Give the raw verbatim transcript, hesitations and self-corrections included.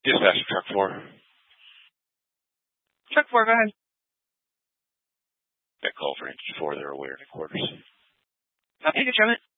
Dispatch truck four. Truck four, go ahead. That call for engine four, they're aware in quarters. Copy, Detroit.